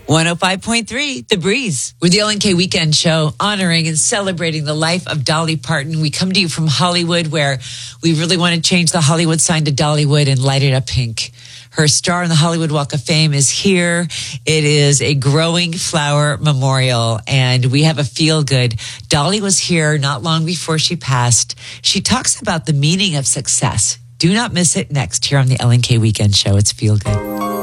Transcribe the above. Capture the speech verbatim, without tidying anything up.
one oh five point three, The Breeze. We're the L N K Weekend Show, honoring and celebrating the life of Dolly Parton. We come to you from Hollywood, where we really want to change the Hollywood sign to Dollywood and light it up pink. Her star on the Hollywood Walk of Fame is here. It is a growing flower memorial, and we have a feel-good. Dolly was here not long before she passed. She talks about the meaning of success. Do not miss it next here on the L N K Weekend Show. It's Feel Good.